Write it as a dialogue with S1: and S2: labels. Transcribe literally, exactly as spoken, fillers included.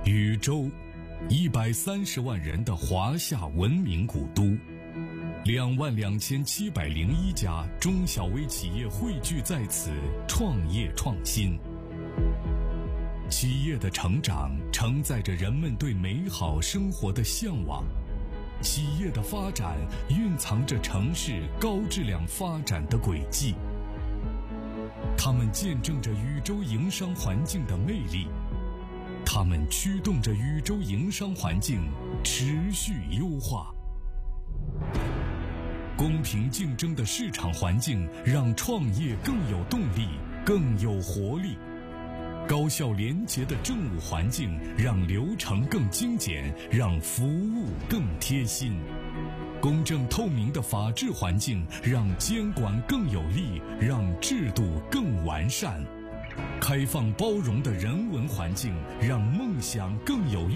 S1: 禹州，一百三十万人的华夏文明古都，两万两千七百零一家中小微企业汇聚在此，创业创新。企业的成长承载着人们对美好生活的向往，企业的发展蕴藏着城市高质量发展的轨迹。它们见证着禹州营商环境的魅力，它们驱动着禹州营商环境持续优化。公平竞争的市场环境让创业更有动力，更有活力。高效廉洁的政务环境让流程更精简，让服务更贴心。公正透明的法治环境让监管更有力，让制度更完善。开放包容的人文环境让梦想更有力。